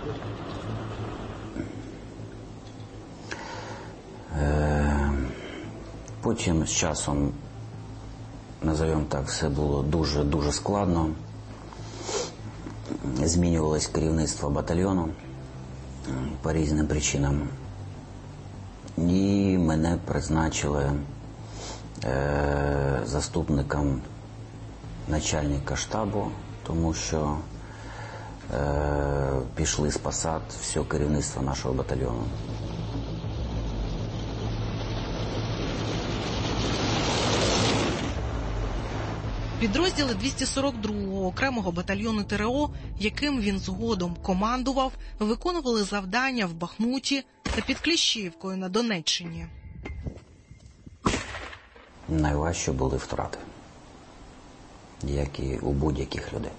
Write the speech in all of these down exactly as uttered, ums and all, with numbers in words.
Потім з часом, назовемо так, все було дуже-дуже складно. Змінювалось керівництво батальйону по різним причинам. І мене призначили е, заступником начальника штабу, тому що е, пішли з посад все керівництво нашого батальйону. Підрозділи двісті сорок другого окремого батальйону ТрО, яким він згодом командував, виконували завдання в Бахмуті та під Кліщіївкою на Донеччині. Найважче були втрати, як і у будь-яких людей.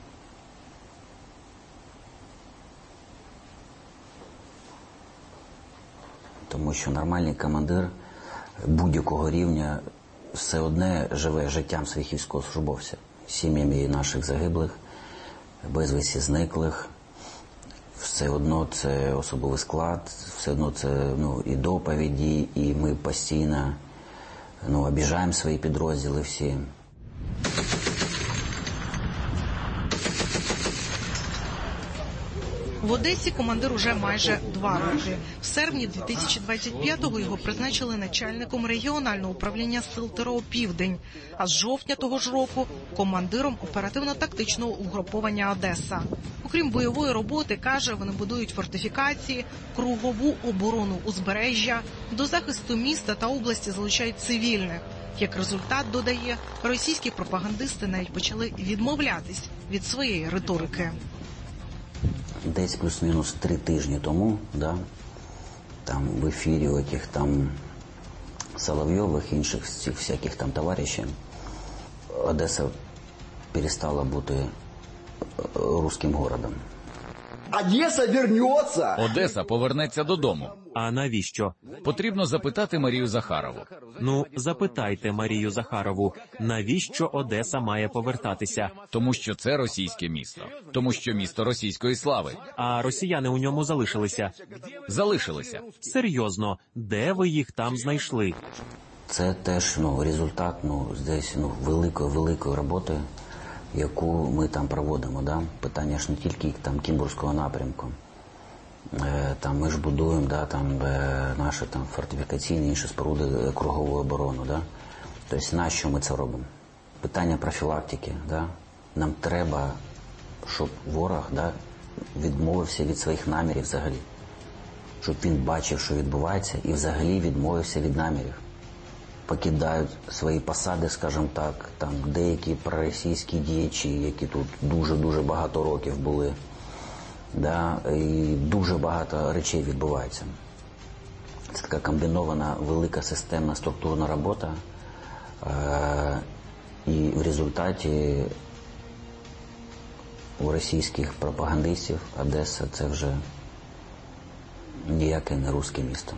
Тому що нормальний командир будь-якого рівня все одне живе життям своїх військовослужбовців, сім'ями наших загиблих, безвісті зниклих. Все одно це особовий склад, все одно це ну, і доповіді, і ми постійно ну, обіжаємо свої підрозділи всі. В Одесі командир уже майже два роки. В серпні дві тисячі двадцять п'ятого його призначили начальником регіонального управління сил ТрО «Південь», а з жовтня того ж року – командиром оперативно-тактичного угруповання «Одеса». Окрім бойової роботи, каже, вони будують фортифікації, кругову оборону узбережжя, до захисту міста та області залучають цивільних. Як результат, додає, російські пропагандисти навіть почали відмовлятись від своєї риторики. Десь плюс-мінус три тижні тому, да, там в ефірі у яких там Соловйових, інших цих всяких там товаришів, Одеса перестала бути руським городом. Одеса вернеться! Одеса повернеться додому. А навіщо? Потрібно запитати Марію Захарову. Ну, запитайте Марію Захарову, навіщо Одеса має повертатися? Тому що це російське місто. Тому що місто російської слави. А росіяни у ньому залишилися? Залишилися. Серйозно, де ви їх там знайшли? Це теж ну, результат ну, десь ну, великої-великої роботи, яку ми там проводимо. Да? Питання ж не тільки там Кімбурського напрямку. Е, там ми ж будуємо да, там, е, наші там, фортифікаційні інші споруди кругової оборони. Да? Тобто, нащо ми це робимо? Питання профілактики. Да? Нам треба, щоб ворог да, відмовився від своїх намірів взагалі. Щоб він бачив, що відбувається, і взагалі відмовився від намірів. Покидають свої посади, скажімо так, там деякі проросійські діячі, які тут дуже-дуже багато років були, да, і дуже багато речей відбувається. Це така комбінована велика системна структурна робота, е- і в результаті у російських пропагандистів Одеса це вже ніяке не руське місто.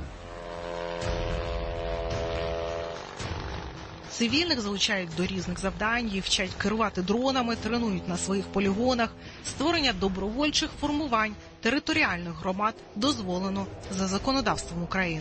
Цивільних залучають до різних завдань, їх вчать керувати дронами, тренують на своїх полігонах. Створення добровольчих формувань територіальних громад дозволено за законодавством України.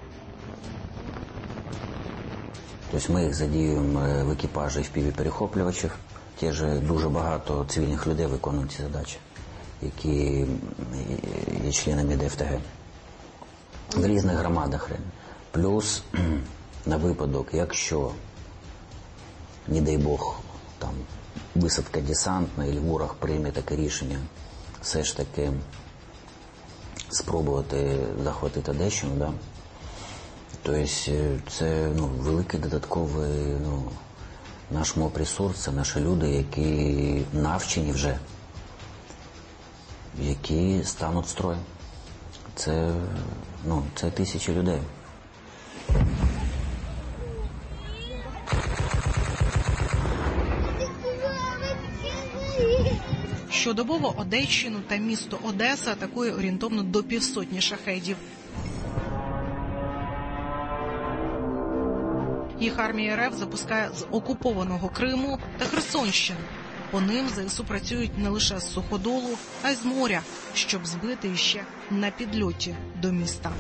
Тобто ми їх задіюємо в екіпажі еф пі ві-перехоплювачів. Теж дуже багато цивільних людей виконують ці задачі, які є членами Де еф те ге. В різних громадах. Плюс на випадок, якщо не дай Бог, там, висадка десантна, і ворог прийме таке рішення, все ж таки спробувати захватити Одещину, да? Тобто це ну, великий додатковий ну, наш моб-ресурс, це наші люди, які навчені вже, які стануть в строй. Це, ну, це тисячі людей. Щодобово Одещину та місто Одеса атакує орієнтовно до півсотні шахедів. Їх армія РФ запускає з окупованого Криму та Херсонщини. По ним зе ес у працюють не лише з суходолу, а й з моря. щоб збити іще на підльоті до міста.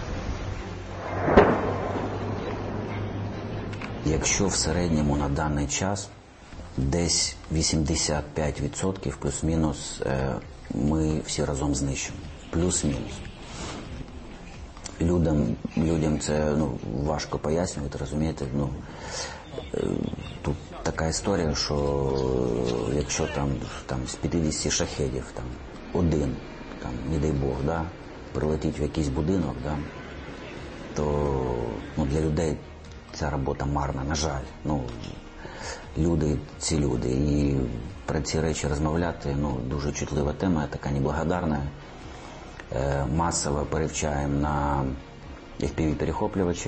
Якщо в середньому на даний час десь вісімдесят п'ять відсотків плюс-мінус ми всі разом знищимо. Плюс-мінус. Людям, людям це ну, важко пояснювати, розумієте? Ну, тут така історія, що якщо там, там з п'ятдесят шахедів там, один, там, не дай Бог, да, прилетить в якийсь будинок, да, то ну, для людей ця робота марна, на жаль. Ну, люди – ці люди. І про ці речі розмовляти ну, дуже чутлива тема, така неблагодарна. Е, масово перевчаємо на еф пі ві-перехоплювачі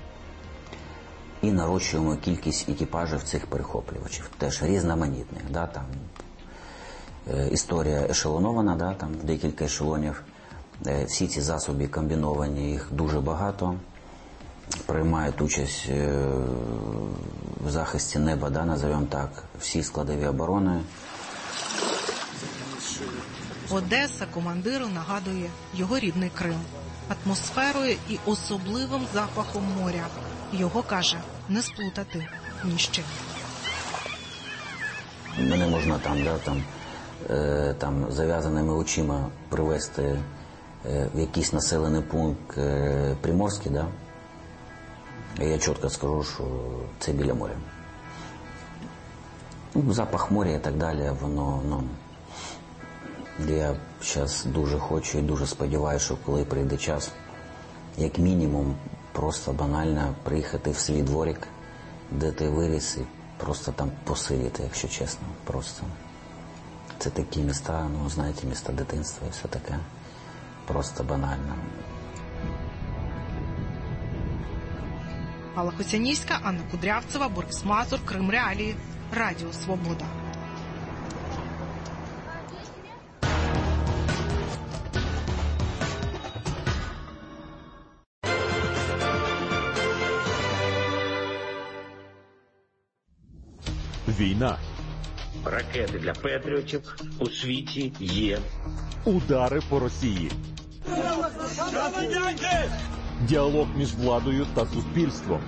і нарощуємо кількість екіпажів цих перехоплювачів. Теж різноманітних. Да, там, е, історія ешелонована, да, там, декілька ешелонів. Е, всі ці засоби комбіновані, їх дуже багато. Приймають участь в захисті неба, да, назовемо так, всі складові оборони. Одеса командиру нагадує його рідний Крим. Атмосферою і особливим запахом моря. Його, каже, не сплутати ні з чим. Мене можна там, да, там, е, там зав'язаними очима привезти е, в якийсь населений пункт е, Приморський, да? Я чітко скажу, що це біля моря. Ну, запах моря і так далі, воно, ну, я зараз дуже хочу і дуже сподіваюся, що коли прийде час, як мінімум, просто банально приїхати в свій дворик, де ти виріс, і просто там посидіти, якщо чесно, просто. Це такі міста, ну, знаєте, міста дитинства і все таке, просто банально. Алла Хоцянівська, Анна Кудрявцева, Борис Мазур, Крим Реалії, Радіо Свобода. Війна. Ракети для патріотів у світі є. Удари по Росії. Діалог між владою та суспільством.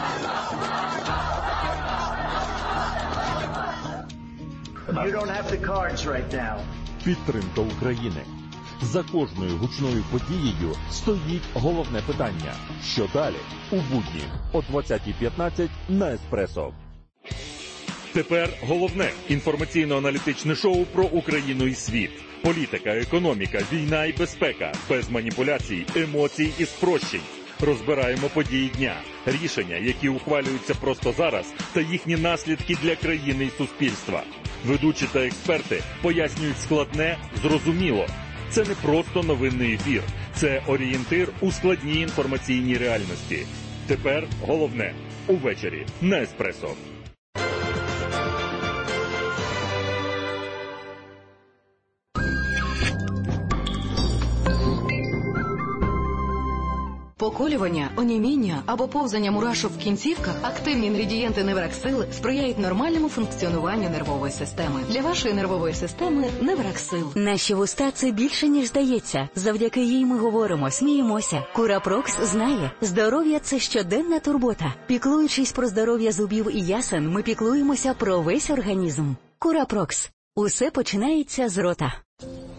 You don't have the cards right now. Підтримка України. За кожною гучною подією стоїть головне питання. Що далі? У будні о двадцятій п'ятнадцять на Еспресо. Тепер головне інформаційно-аналітичне шоу про Україну і світ. Політика, економіка, війна і безпека. Без маніпуляцій, емоцій і спрощень. Розбираємо події дня, рішення, які ухвалюються просто зараз, та їхні наслідки для країни і суспільства. Ведучі та експерти пояснюють складне, зрозуміло. Це не просто новинний ефір. Це орієнтир у складній інформаційній реальності. Тепер головне – увечері на Еспресо. Поколювання, оніміння або повзання мурашок в кінцівках – активні інгредієнти Невраксил сприяють нормальному функціонуванню нервової системи. Для вашої нервової системи Невраксил. Наші вуста – це більше, ніж здається. Завдяки їй ми говоримо, сміємося. Курапрокс знає, здоров'я – це щоденна турбота. Піклуючись про здоров'я зубів і ясен, ми піклуємося про весь організм. Курапрокс. Усе починається з рота.